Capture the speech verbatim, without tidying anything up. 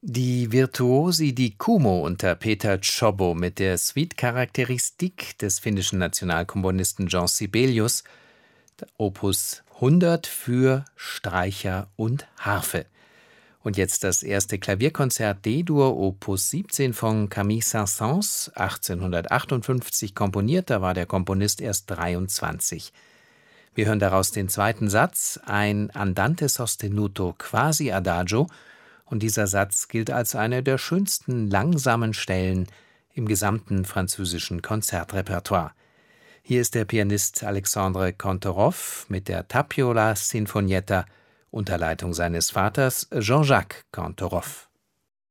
Die Virtuosi di Kumo unter Peter Czobbo mit der Suite Charakteristik des finnischen Nationalkomponisten Jean Sibelius, Opus hundert für Streicher und Harfe. Und jetzt das erste Klavierkonzert D-Dur, Opus siebzehn von Camille Saint-Saëns, achtzehnhundertachtundfünfzig komponiert, da war der Komponist erst dreiundzwanzig. Wir hören daraus den zweiten Satz, ein Andante sostenuto quasi adagio, und dieser Satz gilt als eine der schönsten langsamen Stellen im gesamten französischen Konzertrepertoire. Hier ist der Pianist Alexandre Kantorov mit der Tapiola Sinfonietta unter Leitung seines Vaters Jean-Jacques Kantorov.